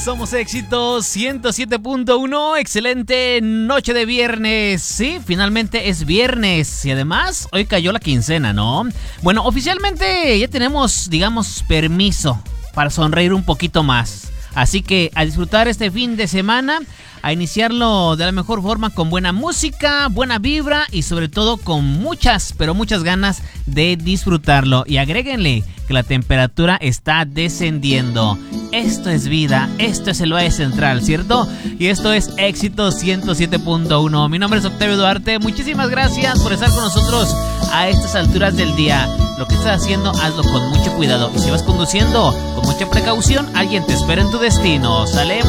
Somos Éxito 107.1, excelente noche de viernes. Sí, finalmente es viernes y además hoy cayó la quincena, ¿no? Bueno, oficialmente ya tenemos, digamos, permiso para sonreír un poquito más. Así que a disfrutar este fin de semana, a iniciarlo de la mejor forma con buena música, buena vibra y sobre todo con muchas, pero muchas ganas de disfrutarlo. Y agréguenle que la temperatura está descendiendo. Esto es vida, esto es el Valle Central, ¿cierto? Y esto es Éxito 107.1. Mi nombre es Octavio Duarte. Muchísimas gracias por estar con nosotros a estas alturas del día. Lo que estás haciendo, hazlo con mucho cuidado. Y si vas conduciendo, con mucha precaución, alguien te espera en tu destino. ¿Sale?